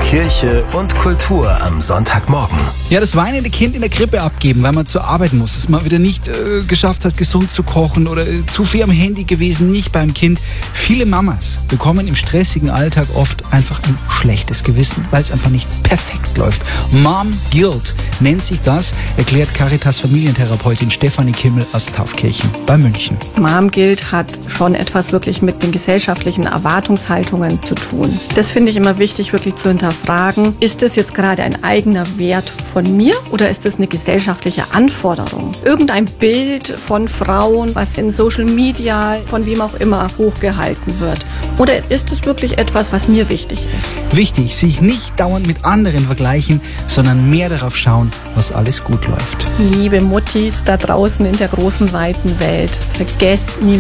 Kirche und Kultur am Sonntagmorgen. Ja, das weinende Kind in der Krippe abgeben, weil man zur Arbeit muss, dass man wieder nicht geschafft hat, gesund zu kochen oder zu viel am Handy gewesen, nicht beim Kind. Viele Mamas bekommen im stressigen Alltag oft einfach ein schlechtes Gewissen, weil es einfach nicht perfekt läuft. Mom Guilt nennt sich das, erklärt Caritas Familientherapeutin Stefanie Kimmel aus Taufkirchen bei München. Mom Guilt hat schon etwas wirklich mit den gesellschaftlichen Erwartungshaltungen zu tun. Das finde ich immer wichtig, wirklich zu hinterfragen. Ist das jetzt gerade ein eigener Wert von mir oder ist das eine gesellschaftliche Anforderung? Irgendein Bild von Frauen, was in Social Media, von wem auch immer, hochgehalten wird. Oder ist es wirklich etwas, was mir wichtig ist? Wichtig, sich nicht dauernd mit anderen vergleichen, sondern mehr darauf schauen, was alles gut läuft. Liebe Muttis da draußen in der großen, weiten Welt, vergesst nie